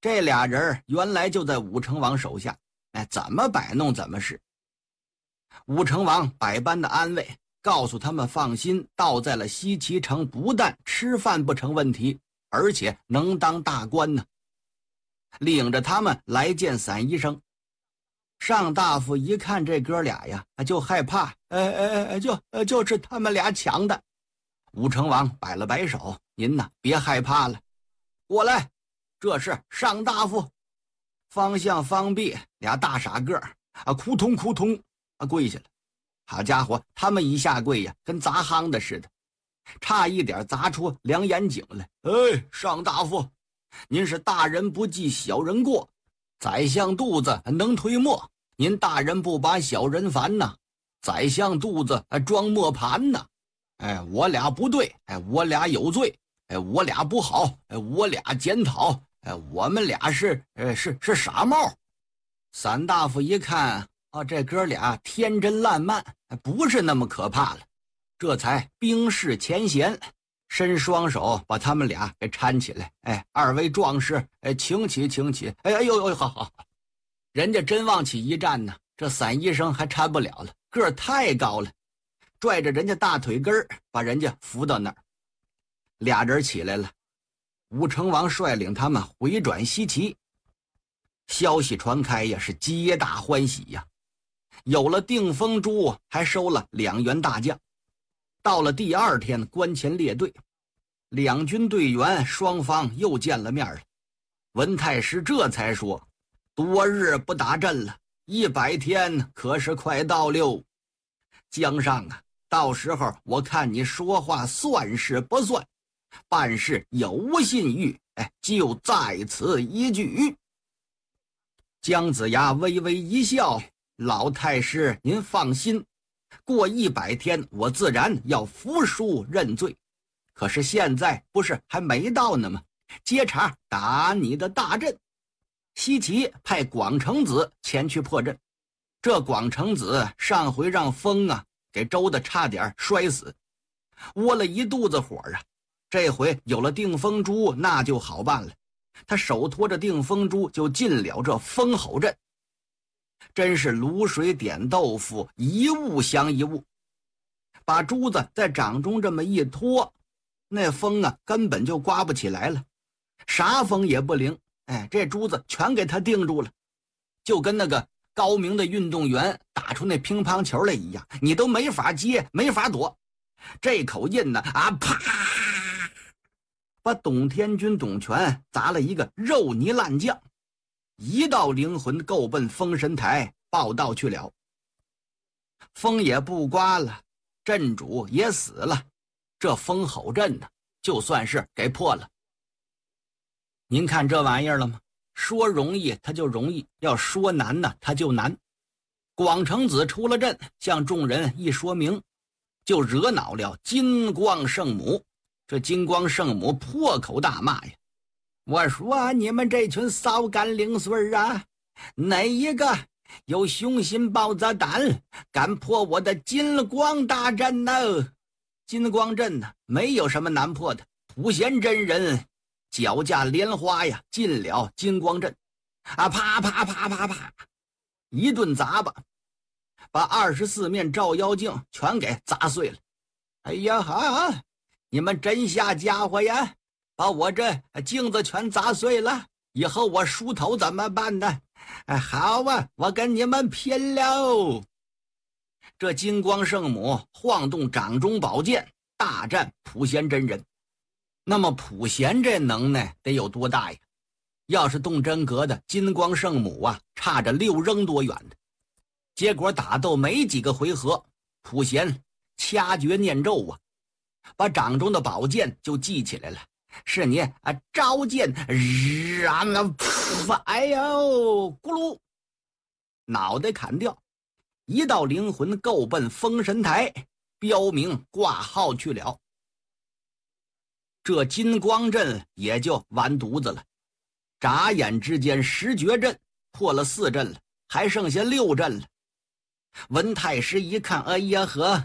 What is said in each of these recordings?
这俩人原来就在武成王手下，怎么摆弄怎么是。武成王百般的安慰，告诉他们放心，到在了西岐城，不但吃饭不成问题，而且能当大官呢。领着他们来见散医生。上大夫一看这哥俩呀，就害怕，就是他们俩抢的。武成王摆了摆手，您呐别害怕了，过来，这是上大夫。方向方必俩大傻个扑通扑通跪下了。好家伙，他们一下跪呀，跟砸夯的似的，差一点砸出两眼井来。上大夫，您是大人不计小人过，宰相肚子能推磨，您大人不把小人烦呐，宰相肚子装磨盘呐。我俩不对，我俩有罪，我俩不好，我俩检讨，我们俩是傻帽。散大夫一看，这哥俩天真烂漫，不是那么可怕了，这才冰释前嫌，伸双手把他们俩给搀起来。二位壮士，请起请起。好，人家真往起一站呢，这散医生还搀不了了，个儿太高了，拽着人家大腿根儿，把人家扶到那儿。俩人起来了，武成王率领他们回转西岐。消息传开呀，是皆大欢喜呀。有了定风珠，还收了2员大将。到了第2天，关前列队，两军队员双方又见了面了。文太师这才说，多日不打阵了，100天可是快到了。江上啊，到时候我看你说话算是不算，办事有无信誉，就在此一句。姜子牙微微一笑，老太师您放心，过100天我自然要服输认罪，可是现在不是还没到呢吗？接茬打你的大阵。西岐派广成子前去破阵，这广成子上回让风给周的差点摔死，窝了一肚子火啊。这回有了定风珠，那就好办了，他手托着定风珠就进了这风吼阵。真是卤水点豆腐，一物降一物。把珠子在掌中这么一托，那风根本就刮不起来了，啥风也不灵。这珠子全给他定住了，就跟那个高明的运动员打出那乒乓球来一样，你都没法接，没法躲。这口印啪，把董天军董权砸了一个肉泥烂酱，一道灵魂够奔封神台报道去了。风也不刮了，阵主也死了，这风吼阵就算是给破了。您看这玩意儿了吗？说容易它就容易，要说难它就难。广成子出了阵，向众人一说明，就惹恼了金光圣母。这金光圣母破口大骂呀，我说你们这群骚干零碎哪一个有雄心豹子胆，敢破我的金光大阵呢？金光阵没有什么难破的，普贤真人脚架莲花呀，进了金光阵啪啪啪啪啪，一顿砸吧，把24面照妖镜全给砸碎了。哎呀你们真下家伙呀，把我这镜子全砸碎了，以后我梳头怎么办呢？好我跟你们拼了。这金光圣母晃动掌中宝剑，大战普贤真人。那么普贤这能耐得有多大呀？要是动真格的金光圣母差着6扔多远的。结果打斗没几个回合，普贤掐诀念咒把掌中的宝剑就记起来了，是你招剑哎呦咕噜，脑袋砍掉，一道灵魂够奔封神台，标明挂号去了。这金光阵也就完犊子了，眨眼之间10绝阵破了4阵了，还剩下6阵了。文太师一看，哎呀呵，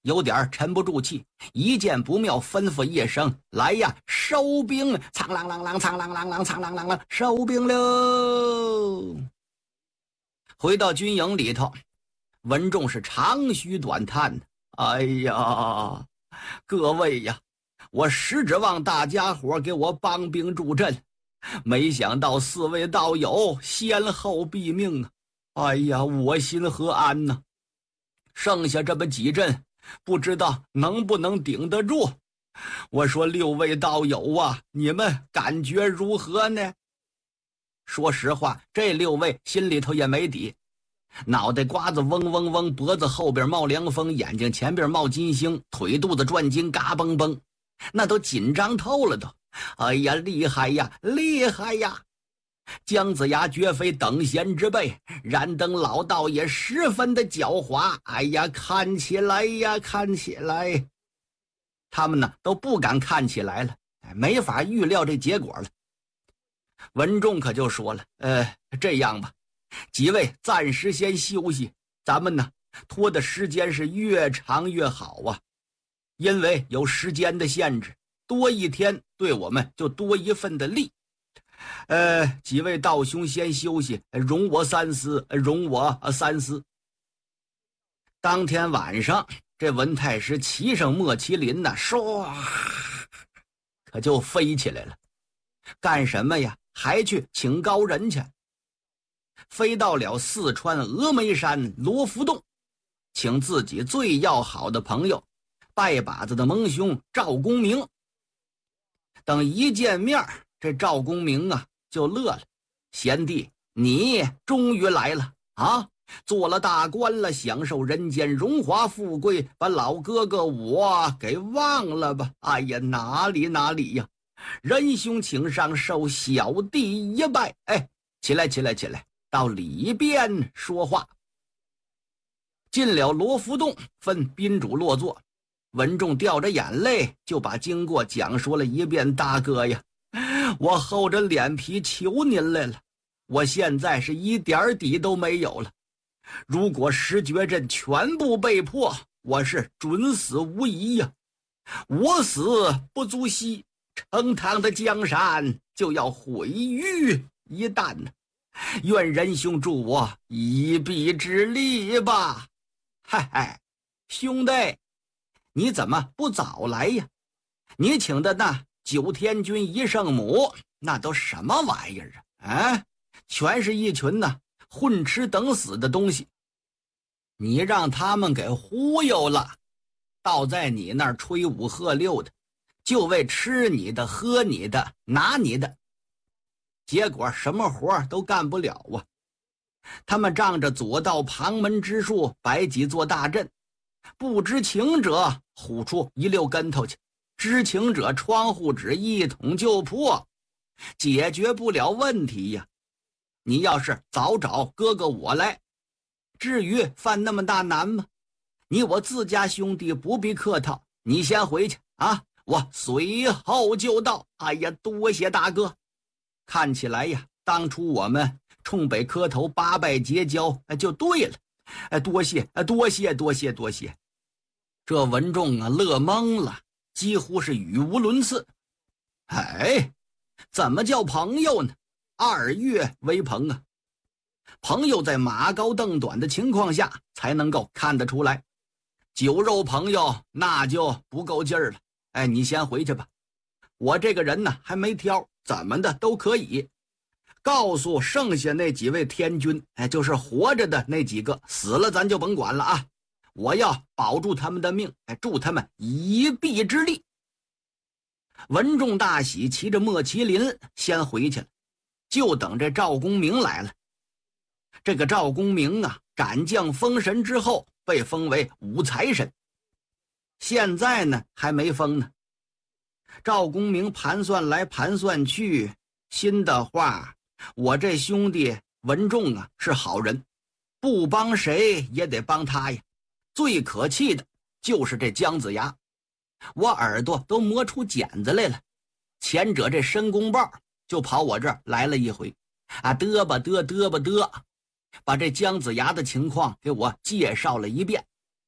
有点沉不住气，一见不妙，吩咐一声：“来呀，收兵！”苍啷啷啷，苍啷啷啷，苍啷啷啷，收兵喽！回到军营里头，文仲是长吁短叹：“哎呀，各位呀，我实指望大家伙给我帮兵助阵，没想到4位道友先后毙命啊！哎呀，我心何安呢？剩下这么几阵，不知道能不能顶得住。我说6位道友啊，你们感觉如何呢？”说实话，这6位心里头也没底，脑袋瓜子嗡嗡嗡，脖子后边冒凉风，眼睛前边冒金星，腿肚子转筋，嘎嘣嘣，那都紧张透了都。哎呀，厉害呀，厉害呀！姜子牙绝非等闲之辈，燃灯老道也十分的狡猾。哎呀，看起来呀，看起来，他们呢都不敢看起来了，没法预料这结果了。文仲可就说了：“这样吧，几位暂时先休息，咱们呢拖的时间是越长越好啊，因为有时间的限制，多一天对我们就多一份的利。几位道兄先休息，容我三思，容我三思。”当天晚上，这文太师骑上莫麒麟呢，唰，可就飞起来了。干什么呀？还去请高人去。飞到了四川峨眉山罗浮洞，请自己最要好的朋友拜把子的盟兄赵公明。等一见面，这赵公明啊就乐了：“贤弟，你终于来了啊！做了大官了，享受人间荣华富贵，把老哥哥我给忘了吧？”“哎呀，哪里哪里呀！仁兄请上，受小弟一拜。”“哎，起来起来起来，到里边说话。”进了罗浮洞，分宾主落座。文仲掉着眼泪就把经过讲述了一遍：“大哥呀，我厚着脸皮求您来了，我现在是一点底都没有了。如果十绝阵全部被破，我是准死无疑呀！我死不足惜，成汤的江山就要毁于一旦呢。愿仁兄助我一臂之力吧！”“嗨嗨，兄弟，你怎么不早来呀？你请的那9天军1圣母，那都什么玩意儿啊？全是一群呢混吃等死的东西。你让他们给忽悠了，倒在你那儿吹五喝六的，就为吃你的、喝你的、拿你的，结果什么活都干不了啊！他们仗着左道旁门之术摆几座大阵，不知情者唬出一溜跟头去，知情者窗户纸一捅就破，解决不了问题呀！你要是早找哥哥我来，至于犯那么大难吗？你我自家兄弟，不必客套，你先回去啊，我随后就到。”“哎呀，多谢大哥！看起来呀，当初我们冲北磕头8拜结交就对了。多谢多谢多谢多谢！”这文仲啊乐懵了，几乎是语无伦次。哎，怎么叫朋友呢？2月为朋啊！朋友在马高凳短的情况下才能够看得出来，酒肉朋友那就不够劲儿了。哎，你先回去吧，我这个人呢还没挑，怎么的都可以。告诉剩下那几位天军，就是活着的那几个，死了咱就甭管了啊！我要保住他们的命，助他们一臂之力。文仲大喜，骑着莫麒麟先回去了，就等这赵公明来了。这个赵公明啊，斩将封神之后被封为五财神，现在呢还没封呢。赵公明盘算来盘算去，心的话，我这兄弟文仲啊是好人，不帮谁也得帮他呀。最可气的就是这姜子牙，我耳朵都磨出茧子来了。前者这申公豹就跑我这儿来了一回，嘚吧嘚，把这姜子牙的情况给我介绍了一遍。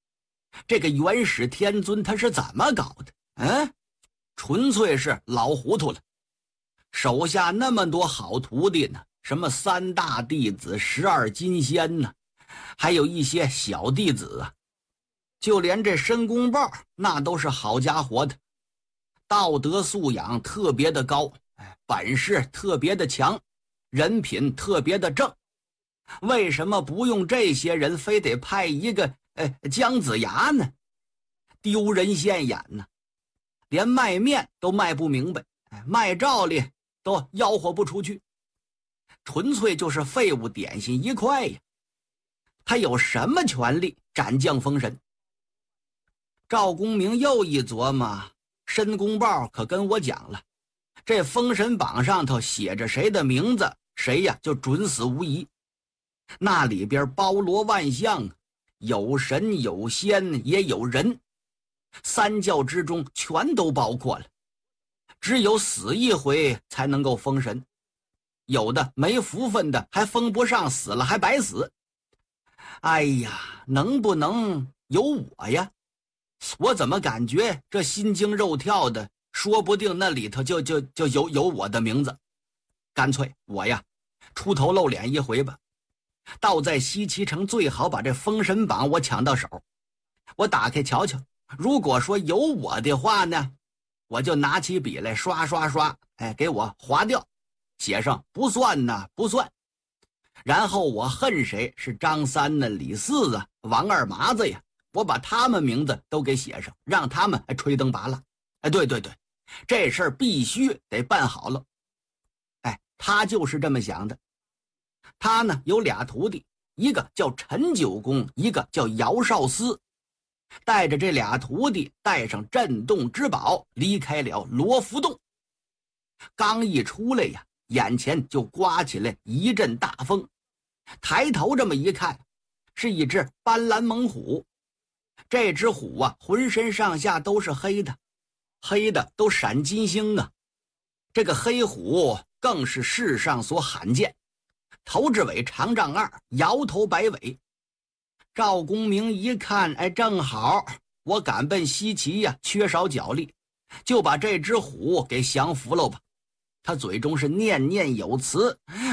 这个元始天尊他是怎么搞的？纯粹是老糊涂了。手下那么多好徒弟呢，什么3大弟子、12金仙呢，还有一些小弟子啊，就连这申公豹那都是好家伙的，道德素养特别的高，本事特别的强，人品特别的正。为什么不用这些人，非得派一个姜子牙呢？丢人现眼呢，连卖面都卖不明白，卖照例都吆喝不出去，纯粹就是废物点心一块呀！他有什么权利斩将封神？赵公明又一琢磨，申公豹可跟我讲了，这封神榜上头写着谁的名字，谁呀就准死无疑。那里边包罗万象，有神有仙也有人，三教之中全都包括了。只有死一回才能够封神，有的没福分的还封不上，死了还白死。哎呀，能不能有我呀？我怎么感觉这心惊肉跳的，说不定那里头就有我的名字。干脆我呀出头露脸一回吧，倒在西岐城最好把这封神榜我抢到手，我打开瞧瞧，如果说有我的话呢，我就拿起笔来刷刷刷，给我划掉，写上不算呢不算。然后我恨谁是张三呢、李四啊、王二麻子呀，我把他们名字都给写上，让他们吹灯拔蜡。对，这事儿必须得办好了。他就是这么想的。他呢有俩徒弟，一个叫陈九公，一个叫姚少司。带着这俩徒弟，带上镇洞之宝，离开了罗浮洞。刚一出来呀，眼前就刮起来一阵大风。抬头这么一看，是一只斑斓猛虎。这只虎啊，浑身上下都是黑的，黑的都闪金星啊。这个黑虎更是世上所罕见，头至尾长丈2，摇头摆尾。赵公明一看，正好我赶奔西岐呀，缺少脚力，就把这只虎给降服了吧。他嘴中是念念有词，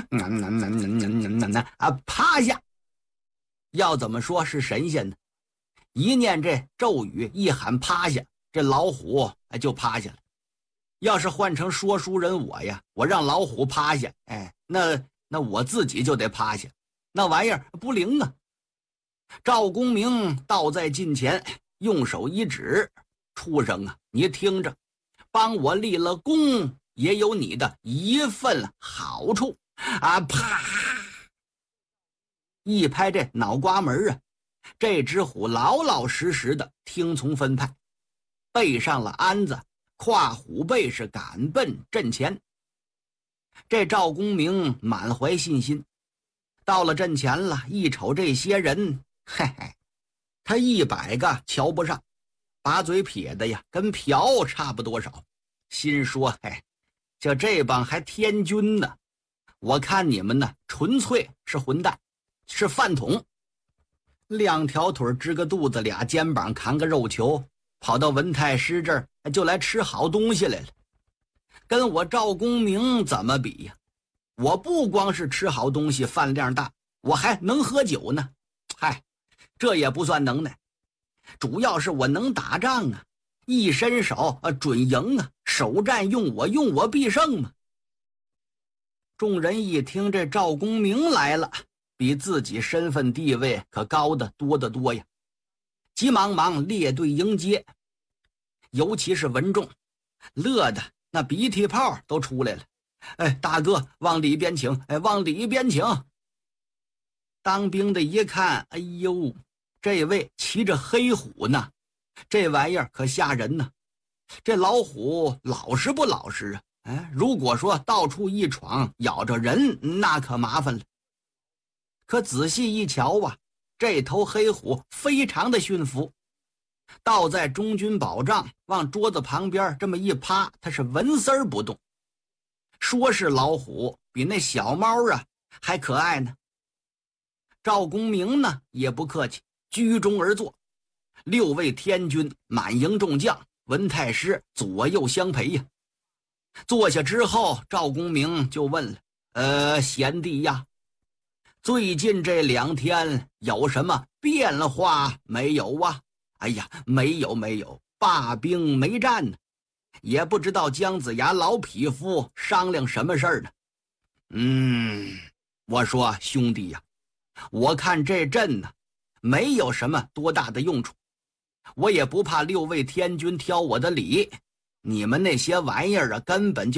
趴下。要怎么说是神仙呢？一念这咒语，一喊趴下，这老虎就趴下了。要是换成说书人我呀，我让老虎趴下，那我自己就得趴下，那玩意儿不灵啊。赵公明倒在近前，用手一指，畜生啊，你听着，帮我立了功，也有你的一份好处啊！啪一拍这脑瓜门啊，这只虎老老实实的听从分派，背上了鞍子，跨虎背是赶奔阵前。这赵公明满怀信心，到了阵前了，一瞅这些人，他100个瞧不上，把嘴撇的呀跟瓢差不多少，心说就这帮还天军呢，我看你们呢纯粹是混蛋，是饭桶。2条腿支个肚子，2肩膀扛个肉球，跑到文太师这儿就来吃好东西来了。跟我赵公明怎么比呀？我不光是吃好东西饭量大，我还能喝酒呢。这也不算能耐，主要是我能打仗啊，一伸手准赢啊，首战用我必胜嘛。众人一听这赵公明来了，比自己身份地位可高的多得多呀，急忙列队迎接。尤其是文仲，乐的那鼻涕泡都出来了。大哥往里边请，往里边请。当兵的一看，哎呦，这位骑着黑虎呢，这玩意儿可吓人呢。这老虎老实不老实啊？如果说到处一闯，咬着人，那可麻烦了。可仔细一瞧啊，这头黑虎非常的驯服，倒在中军宝帐，往桌子旁边这么一趴，它是纹丝儿不动。说是老虎，比那小猫啊还可爱呢。赵公明呢也不客气，居中而坐， 6位天军满营众将，文太师左右相陪呀。坐下之后，赵公明就问了：“贤弟呀，最近这2天有什么变化没有啊？”“哎呀，没有，罢兵没战呢，也不知道姜子牙老匹夫商量什么事儿呢。”“我说兄弟呀，我看这阵呢，没有什么多大的用处，我也不怕6位天军挑我的理，你们那些玩意儿啊，根本就